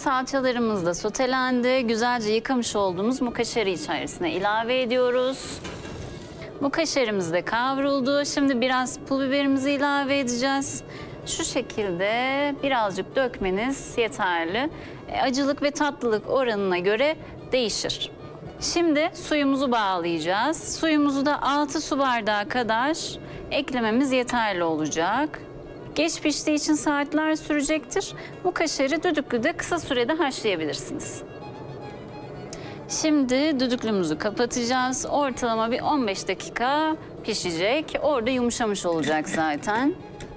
Salçalarımız da sotelendi. Güzelce yıkamış olduğumuz mukaşeri içerisine ilave ediyoruz. Mukaşerimiz de kavruldu. Şimdi biraz pul biberimizi ilave edeceğiz. Şu şekilde birazcık dökmeniz yeterli. Acılık ve tatlılık oranına göre değişir. Şimdi suyumuzu bağlayacağız. Suyumuzu da 6 su bardağı kadar eklememiz yeterli olacak. Geç piştiği için saatler sürecektir. Bu kaşarı düdüklüde kısa sürede haşlayabilirsiniz. Şimdi düdüklümüzü kapatacağız. Ortalama bir 15 dakika pişecek. Orada yumuşamış olacak zaten.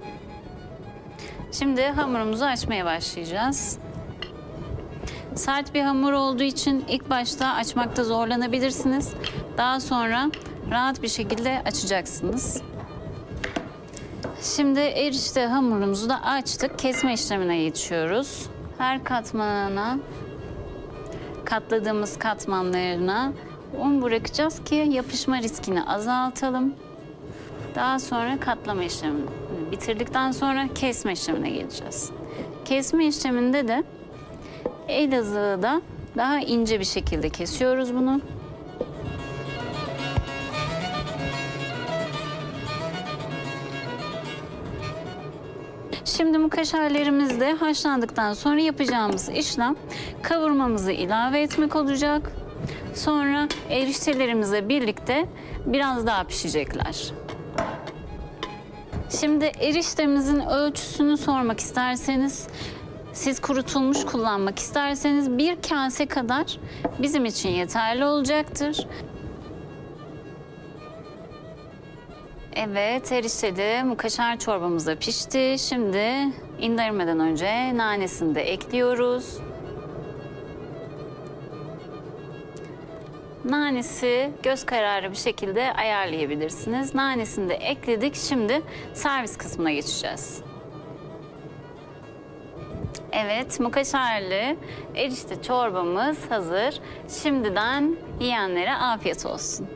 Şimdi hamurumuzu açmaya başlayacağız. Sert bir hamur olduğu için ilk başta açmakta zorlanabilirsiniz. Daha sonra rahat bir şekilde açacaksınız. Şimdi erişte hamurumuzu da açtık. Kesme işlemine geçiyoruz. Her katmanına, katladığımız katmanlarına un bırakacağız ki yapışma riskini azaltalım. Daha sonra katlama işlemini bitirdikten sonra kesme işlemine geleceğiz. Kesme işleminde de Elazığ'da daha ince bir şekilde kesiyoruz bunu. Şimdi bu kaşarlarımız de haşlandıktan sonra yapacağımız işlem kavurmamızı ilave etmek olacak. Sonra eriştelerimizle birlikte biraz daha pişecekler. Şimdi eriştemizin ölçüsünü sormak isterseniz, siz kurutulmuş kullanmak isterseniz bir kase kadar bizim için yeterli olacaktır. Evet, erişteli mukaşar çorbamız da pişti. Şimdi indirmeden önce nanesini de ekliyoruz. Nanesi göz kararı bir şekilde ayarlayabilirsiniz. Nanesini de ekledik. Şimdi servis kısmına geçeceğiz. Evet, mukaşarlı erişte çorbamız hazır. Şimdiden yiyenlere afiyet olsun.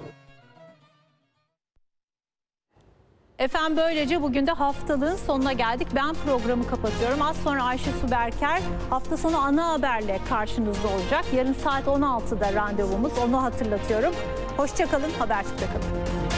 Efendim böylece bugün de haftalığın sonuna geldik. Ben programı kapatıyorum. Az sonra Ayşe Su Berker hafta sonu ana haberle karşınızda olacak. Yarın saat 16'da randevumuz. Onu hatırlatıyorum. Hoşça kalın, Habertürk'te kalın.